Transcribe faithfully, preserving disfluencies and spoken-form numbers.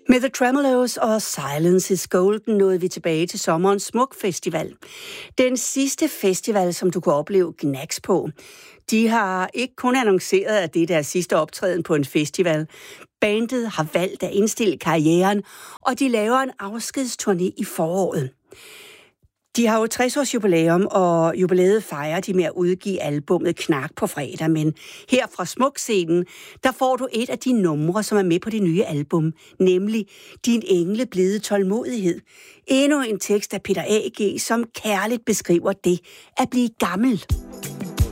Med The Tremeloes og Silence is Golden nåede vi tilbage til sommerens Smuk Festival. Den sidste festival, som du kunne opleve Gnags på. De har ikke kun annonceret, at det er deres sidste optræden på en festival. Bandet har valgt at indstille karrieren, og de laver en afskedsturné i foråret. De har jo tres års jubilæum, og jubilæet fejrer de med at udgive albummet Knak på fredag, men her fra Smuk-scenen, der får du et af de numre, som er med på det nye album, nemlig Din engle blide tålmodighed. Endnu en tekst af Peter A G, som kærligt beskriver det at blive gammel.